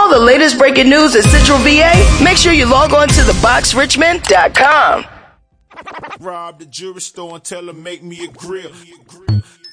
the latest breaking news at Central VA, make sure you log on to theboxrichmond.com. Rob the jewelry store and tell her make me a grill.